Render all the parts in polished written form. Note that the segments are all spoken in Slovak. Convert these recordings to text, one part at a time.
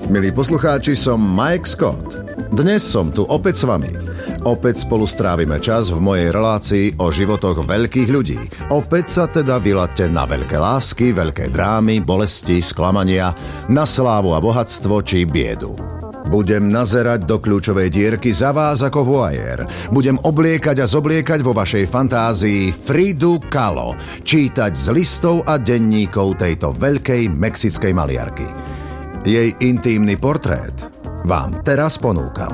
Milí poslucháči, som Mike Scott. Dnes som tu opäť s vami. Opäť spolu strávime čas v mojej relácii o životoch veľkých ľudí. Opäť sa teda vylaďte na veľké lásky, veľké drámy, bolesti, sklamania, na slávu a bohatstvo či biedu. Budem nazerať do kľúčovej dierky za vás ako voajer. Budem obliekať a zobliekať vo vašej fantázii Fridu Kahlo, čítať z listov a denníkov tejto veľkej mexickej maliarky. Jej intímny portrét vám teraz ponúkam.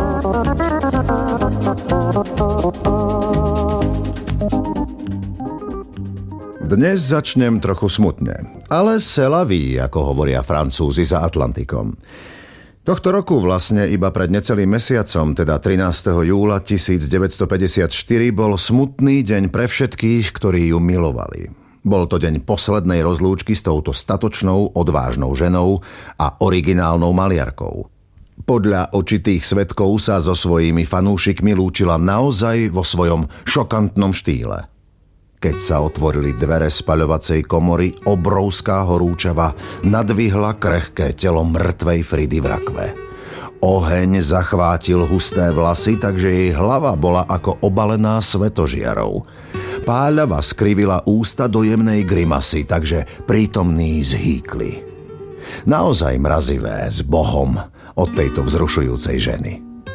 Dnes začnem trochu smutne, ale c'est la vie, ako hovoria Francúzi za Atlantikom. Tohto roku vlastne iba pred necelým mesiacom, teda 13. júla 1954, bol smutný deň pre všetkých, ktorí ju milovali. Bol to deň poslednej rozlúčky s touto statočnou, odvážnou ženou a originálnou maliarkou. Podľa očitých svedkov sa so svojimi fanúšikmi lúčila naozaj vo svojom šokantnom štýle. Keď sa otvorili dvere spaľovacej komory, obrovská horúčava nadvihla krehké telo mŕtvej Fridy v rakve. Oheň zachvátil husté vlasy, takže jej hlava bola ako obalená svetožiarou. Páľava skrivila ústa do jemnej grimasy, takže prítomní zhýkli. Naozaj mrazivé s Bohom od tejto vzrušujúcej ženy.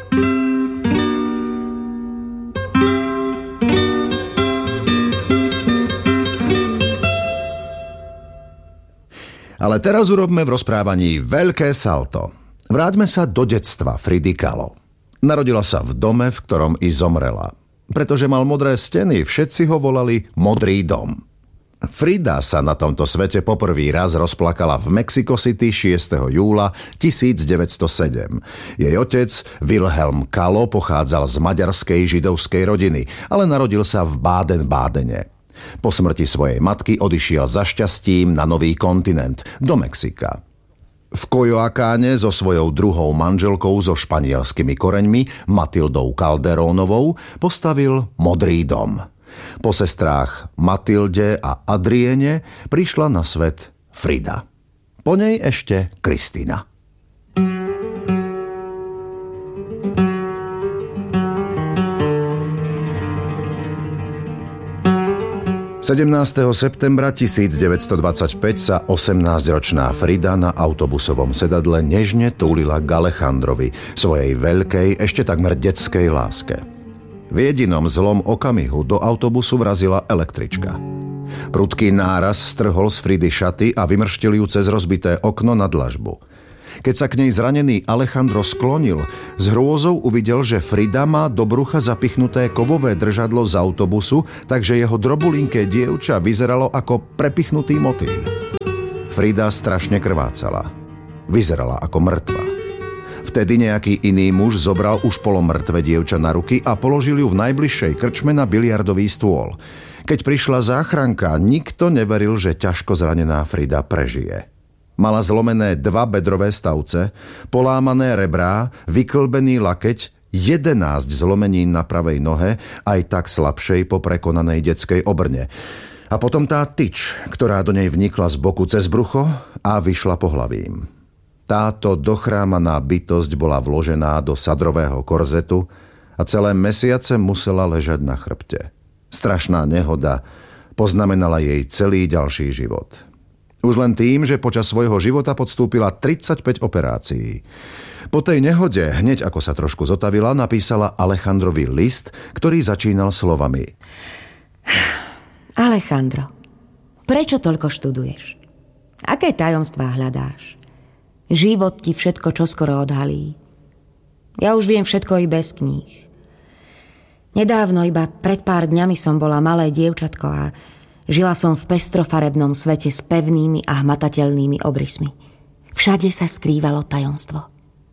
Ale teraz urobme v rozprávaní veľké salto. Vráťme sa do detstva Fridy Kahlo. Narodila sa v dome, v ktorom i zomrela. Pretože mal modré steny, všetci ho volali Modrý dom. Frida sa na tomto svete poprvý raz rozplakala v Mexico City 6. júla 1907. Jej otec, Wilhelm Kahlo, pochádzal z maďarskej židovskej rodiny, ale narodil sa v Baden-Bádene. Po smrti svojej matky odišiel za šťastím na nový kontinent, do Mexika. V Coyoacáne so svojou druhou manželkou so španielskými koreňmi, Matildou Calderónovou, postavil Modrý dom. Po sestrách Matilde a Adriene prišla na svet Frida. Po nej ešte Kristina. 17. septembra 1925 sa 18-ročná Frida na autobusovom sedadle nežne túlila k Alejandrovi, svojej veľkej, ešte takmer detskej láske. V jedinom zlom okamihu do autobusu vrazila električka. Prudký náraz strhol z Fridy šaty a vymrštil ju cez rozbité okno na dlažbu. Keď sa k nej zranený Alejandro sklonil, s hrôzou uvidel, že Frida má do brucha zapichnuté kovové držadlo z autobusu, takže jeho drobulinké dievča vyzeralo ako prepichnutý motýl. Frida strašne krvácala. Vyzerala ako mŕtva. Vtedy nejaký iný muž zobral už polomrtvé dievča na ruky a položil ju v najbližšej krčme na biliardový stôl. Keď prišla záchranka, nikto neveril, že ťažko zranená Frida prežije. Mala zlomené 2 bedrové stavce, polámané rebrá, vyklbený lakeť, 11 zlomenín na pravej nohe, aj tak slabšej po prekonanej detskej obrne. A potom tá tyč, ktorá do nej vnikla z boku cez brucho a vyšla pohlavím. Táto dochrámaná bytosť bola vložená do sadrového korzetu a celé mesiace musela ležať na chrbte. Strašná nehoda poznamenala jej celý ďalší život. Už len tým, že počas svojho života podstúpila 35 operácií. Po tej nehode, hneď ako sa trošku zotavila, napísala Alejandrovi list, ktorý začínal slovami: Alejandro, prečo toľko študuješ? Aké tajomstvá hľadáš? Život ti všetko čoskoro odhalí. Ja už viem všetko i bez kníh. Nedávno, iba pred pár dňami som bola malé dievčatko a žila som v pestrofarebnom svete s pevnými a hmatateľnými obrysmi. Všade sa skrývalo tajomstvo.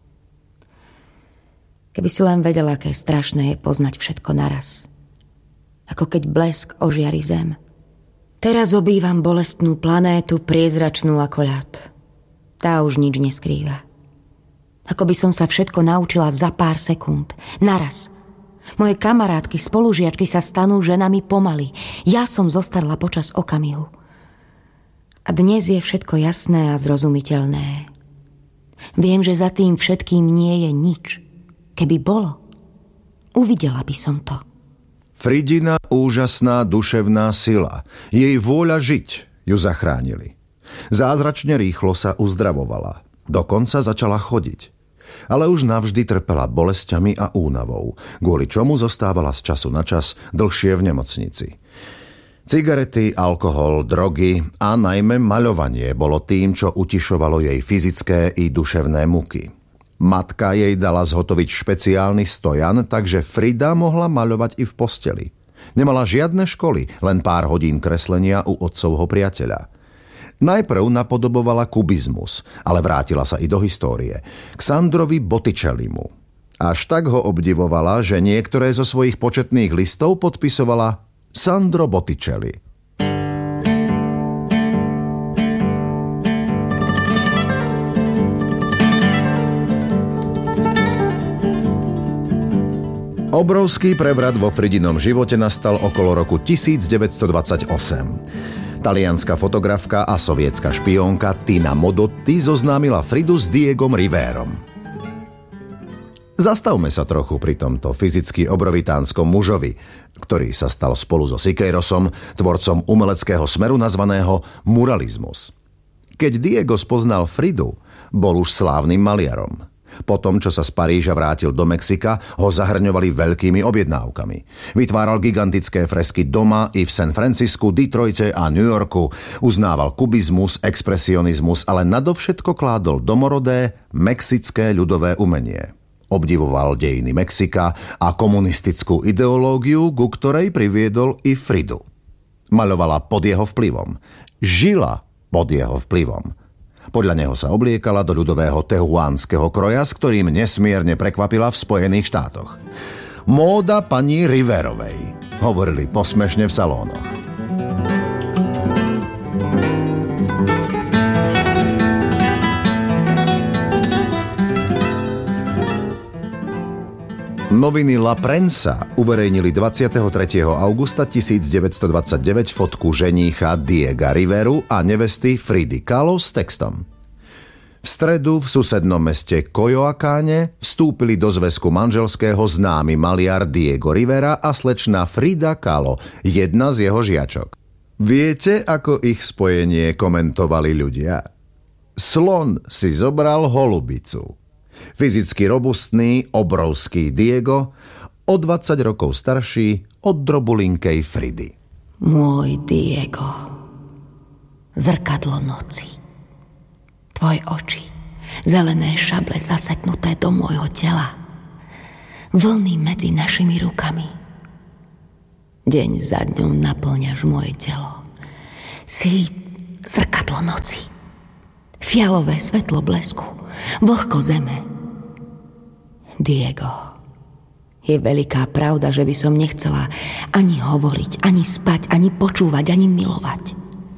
Keby si len vedela, aké strašné je poznať všetko naraz. Ako keď blesk ožiari zem. Teraz obývam bolestnú planétu, priezračnú ako ľad. Tá už nič neskrýva. Ako by som sa všetko naučila za pár sekúnd. Naraz. Moje kamarátky, spolužiačky sa stanú ženami pomaly. Ja som zostarla počas okamihu. A dnes je všetko jasné a zrozumiteľné. Viem, že za tým všetkým nie je nič. Keby bolo, uvidela by som to. Fridina úžasná duševná sila, jej vôľa žiť ju zachránili. Zázračne rýchlo sa uzdravovala. Dokonca začala chodiť. Ale už navždy trpela bolesťami a únavou, kvôli čomu zostávala z času na čas dlhšie v nemocnici. Cigarety, alkohol, drogy a najmä maľovanie bolo tým, čo utišovalo jej fyzické i duševné muky. Matka jej dala zhotoviť špeciálny stojan, takže Frida mohla maľovať i v posteli. Nemala žiadne školy, len pár hodín kreslenia u otcovho priateľa. Najprv napodobovala kubizmus, ale vrátila sa i do histórie. K Sandrovi Botticellimu. Až tak ho obdivovala, že niektoré zo svojich početných listov podpisovala Sandro Botticelli. Obrovský prevrat vo Fridinom živote nastal okolo roku 1928. Talianska fotografka a sovietská špiónka Tina Modotti zoznámila Fridu s Diegom Rivérom. Zastavme sa trochu pri tomto fyzicky obrovitánskom mužovi, ktorý sa stal spolu so Siqueirosom tvorcom umeleckého smeru nazvaného muralizmus. Keď Diego spoznal Fridu, bol už slávnym maliarom. Potom, čo sa z Paríža vrátil do Mexika, ho zahrňovali veľkými objednávkami. Vytváral gigantické fresky doma i v San Francisku, Detroite a New Yorku. Uznával kubizmus, expresionizmus, ale nadovšetko kládol domorodé mexické ľudové umenie. Obdivoval dejiny Mexika a komunistickú ideológiu, ku ktorej priviedol i Fridu. Maľovala pod jeho vplyvom. Žila pod jeho vplyvom. Podľa neho sa obliekala do ľudového tehuánskeho kroja, s ktorým nesmierne prekvapila v Spojených štátoch. Móda pani Riverovej, hovorili posmešne v salónoch. Noviny La Prensa uverejnili 23. augusta 1929 fotku ženícha Diega Riveru a nevesty Fridy Kahlo s textom. V stredu v susednom meste Coyoacáne vstúpili do zväzku manželského známy maliar Diego Rivera a slečna Frida Kahlo, jedna z jeho žiačok. Viete, ako ich spojenie komentovali ľudia? Slon si zobral holubicu. Fyzicky robustný, obrovský Diego, o 20 rokov starší od drobulinkej Fridy. Môj Diego, zrkadlo noci, tvoje oči, zelené šable zaseknuté do môjho tela, vlny medzi našimi rukami. Deň za dňom naplňaš moje telo. Si zrkadlo noci, fialové svetlo blesku, vlhko zeme. Diego, je veľká pravda, že by som nechcela ani hovoriť, ani spať, ani počúvať, ani milovať.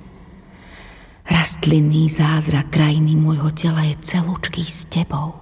Rastlinný zázrak krajiny môjho tela je celúčký s tebou.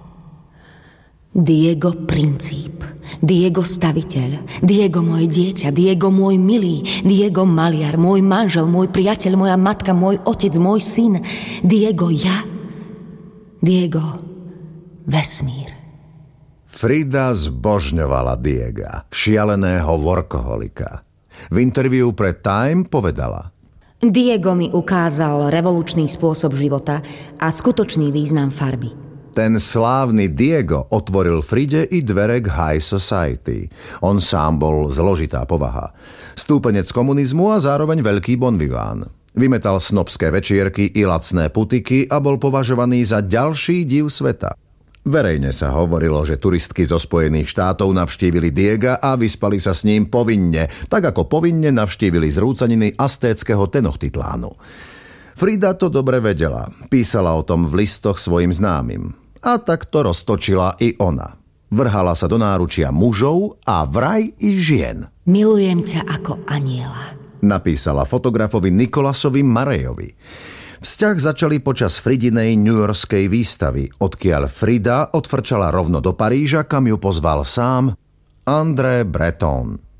Diego princíp, Diego staviteľ, Diego moje dieťa, Diego môj milý, Diego maliar, môj manžel, môj priateľ, moja matka, môj otec, môj syn, Diego ja, Diego vesmír. Frida zbožňovala Diega, šialeného workoholika. V interviu pre Time povedala: Diego mi ukázal revolučný spôsob života a skutočný význam farby. Ten slávny Diego otvoril Fride i dvere k high society. On sám bol zložitá povaha. Stúpenec komunizmu a zároveň veľký bonviván. Vymetal snobské večierky i lacné putiky a bol považovaný za ďalší div sveta. Verejne sa hovorilo, že turistky zo Spojených štátov navštívili Diega a vyspali sa s ním povinne, tak ako povinne navštívili zrúcaniny aztéckeho Tenochtitlánu. Frida to dobre vedela, písala o tom v listoch svojim známym. A tak to roztočila i ona. Vrhala sa do náručia mužov a vraj i žien. Milujem ťa ako aniela, napísala fotografovi Nicolasovi Marejovi. Vzťah začali počas Fridinej newyorskej výstavy, odkiaľ Frida odfrčala rovno do Paríža, kam ju pozval sám André Breton.